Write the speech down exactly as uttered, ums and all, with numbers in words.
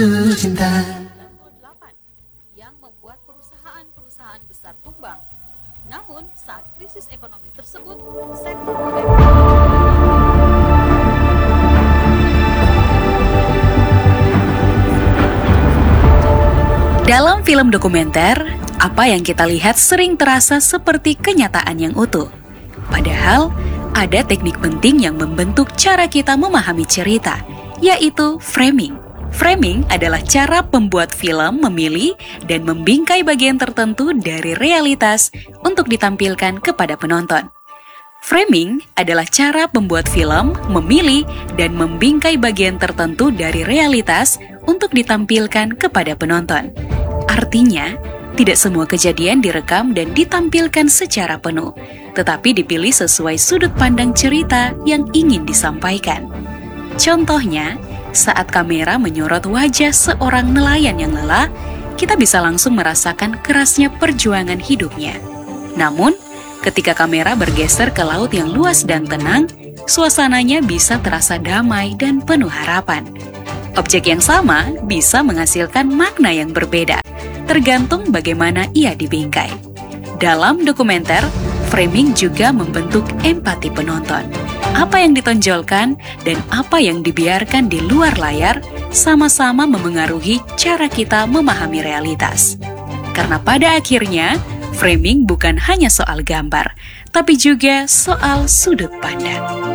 yang membuat perusahaan-perusahaan besar tumbang. Namun, saat krisis ekonomi tersebut, sektor Dalam film dokumenter, apa yang kita lihat sering terasa seperti kenyataan yang utuh. Padahal, ada teknik penting yang membentuk cara kita memahami cerita, yaitu framing. Framing adalah cara pembuat film memilih dan membingkai bagian tertentu dari realitas untuk ditampilkan kepada penonton. Framing adalah cara pembuat film memilih dan membingkai bagian tertentu dari realitas untuk ditampilkan kepada penonton. Artinya, tidak semua kejadian direkam dan ditampilkan secara penuh, tetapi dipilih sesuai sudut pandang cerita yang ingin disampaikan. Contohnya, saat kamera menyorot wajah seorang nelayan yang lelah, kita bisa langsung merasakan kerasnya perjuangan hidupnya. Namun, ketika kamera bergeser ke laut yang luas dan tenang, suasananya bisa terasa damai dan penuh harapan. Objek yang sama bisa menghasilkan makna yang berbeda, tergantung bagaimana ia dibingkai. Dalam dokumenter, framing juga membentuk empati penonton. Apa yang ditonjolkan dan apa yang dibiarkan di luar layar sama-sama memengaruhi cara kita memahami realitas. Karena pada akhirnya, framing bukan hanya soal gambar, tapi juga soal sudut pandang.